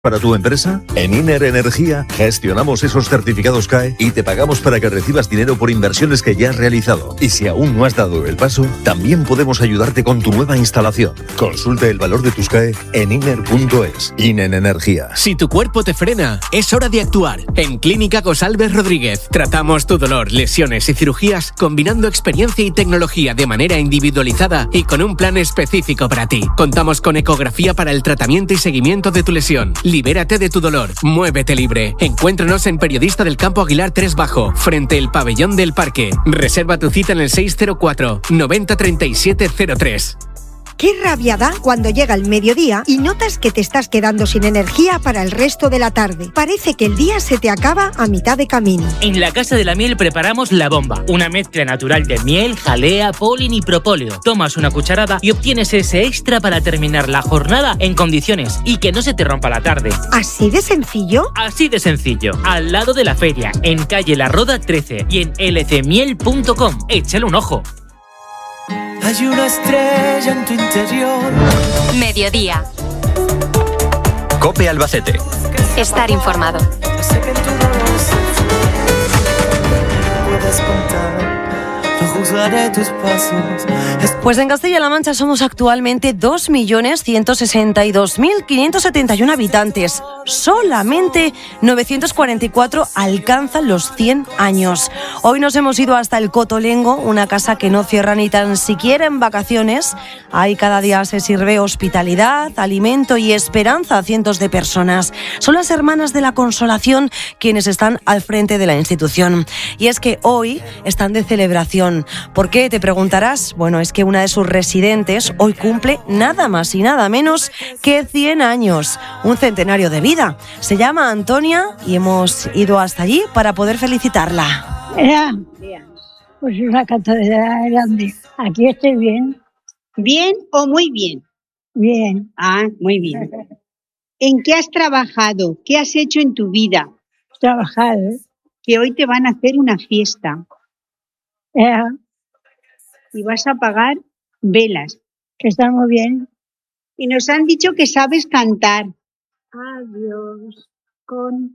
para tu empresa? En Iner Energía gestionamos esos certificados CAE y te pagamos para que recibas dinero por inversiones que ya has realizado. Y si aún no has dado el paso, también podemos ayudarte con tu nueva instalación. Consulta el valor de tus CAE en iner.es. Iner Energía. Si tu cuerpo te frena, es hora de actuar. En Clínica Gosalves Rodríguez tratamos tu dolor, lesiones y cirugías combinando experiencia y tecnología de manera individualizada y con un plan específico para ti. Contamos con ecografía para el tratamiento y seguimiento de tu lesión. Libérate de tu dolor. Muévete libre. Encuéntranos en Periodista del Campo Aguilar 3 Bajo, frente al pabellón del parque. Reserva tu cita en el 604 90 37 03. Qué rabia da cuando llega el mediodía y notas que te estás quedando sin energía para el resto de la tarde. Parece que el día se te acaba a mitad de camino. En la Casa de la Miel preparamos La Bomba, una mezcla natural de miel, jalea, polen y propóleo. Tomas una cucharada y obtienes ese extra para terminar la jornada en condiciones y que no se te rompa la tarde. ¿Así de sencillo? Así de sencillo. Al lado de la feria, en calle La Roda 13 y en lcmiel.com. Échale un ojo. Hay una estrella en tu interior. Mediodía. COPE Albacete. Estar informado. Sé que tu dolor se fue. Puedes contar, no juzgaré tus pasos. Pues en Castilla-La Mancha somos actualmente 2.162.571 habitantes. Solamente 944 alcanzan los 100 años. Hoy nos hemos ido hasta el Cotolengo, una casa que no cierra ni tan siquiera en vacaciones. Ahí cada día se sirve hospitalidad, alimento y esperanza a cientos de personas. Son las Hermanas de la Consolación quienes están al frente de la institución. Y es que hoy están de celebración. ¿Por qué? Te preguntarás. Bueno, es que una de sus residentes hoy cumple nada más y nada menos que 100 años, un centenario de vida. Se llama Antonia y hemos ido hasta allí para poder felicitarla. Pues una catedral grande. Aquí estoy bien. ¿Bien o muy bien? Bien. Ah, muy bien. ¿En qué has trabajado? ¿Qué has hecho en tu vida? Trabajado. Que hoy te van a hacer una fiesta. Y vas a pagar velas. Que está muy bien. Y nos han dicho que sabes cantar. Adiós con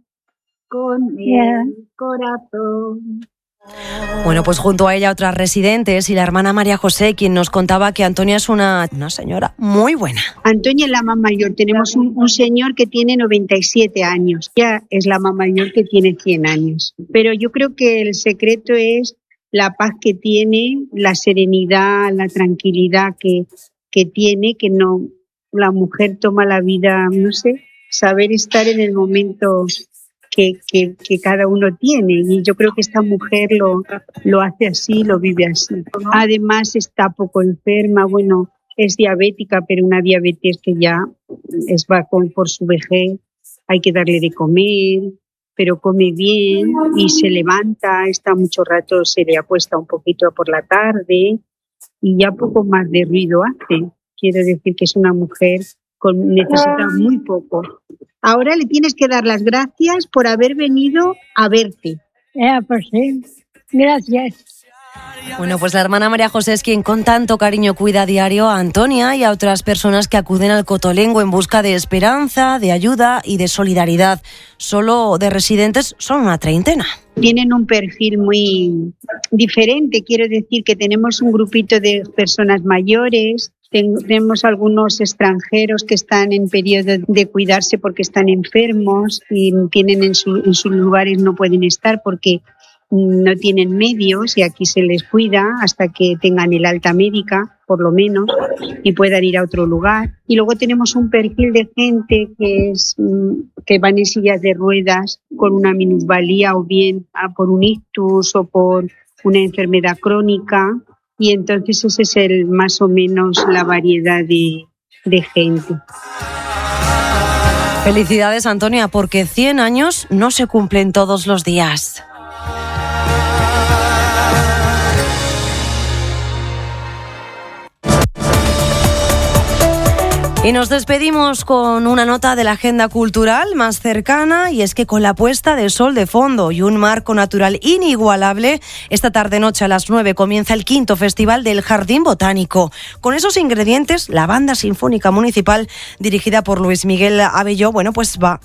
el corazón. Bueno, pues junto a ella otras residentes y la hermana María José, quien nos contaba que Antonia es una señora muy buena. Antonia es la más mayor. Tenemos un señor que tiene 97 años. Ella es la más mayor que tiene 100 años. Pero yo creo que el secreto es la paz que tiene, la serenidad, la tranquilidad que tiene, que no, la mujer toma la vida, no sé, saber estar en el momento que cada uno tiene. Y yo creo que esta mujer lo hace así, lo vive así. Además está poco enferma, bueno, es diabética, pero una diabetes que ya por su vejez, hay que darle de comer, pero come bien y se levanta, está mucho rato, se le acuesta un poquito por la tarde y ya poco más de ruido hace. Quiero decir que es una mujer necesita muy poco. Ahora le tienes que dar las gracias por haber venido a verte. Pues sí, gracias. Bueno, pues la hermana María José es quien con tanto cariño cuida a diario a Antonia y a otras personas que acuden al Cotolengo en busca de esperanza, de ayuda y de solidaridad. Solo de residentes son una treintena. Tienen un perfil muy diferente, quiero decir que tenemos un grupito de personas mayores, tenemos algunos extranjeros que están en periodo de cuidarse porque están enfermos y tienen en sus lugares, no pueden estar porque no tienen medios y aquí se les cuida hasta que tengan el alta médica, por lo menos, y puedan ir a otro lugar. Y luego tenemos un perfil de gente que van en sillas de ruedas con una minusvalía o bien por un ictus o por una enfermedad crónica. Y entonces ese es más o menos la variedad de gente. Felicidades, Antonia, porque 100 años no se cumplen todos los días. Y nos despedimos con una nota de la agenda cultural más cercana, y es que con la puesta de sol de fondo y un marco natural inigualable, esta tarde-noche a las 9 comienza el 5º Festival del Jardín Botánico. Con esos ingredientes, la Banda Sinfónica Municipal, dirigida por Luis Miguel Abelló, pues va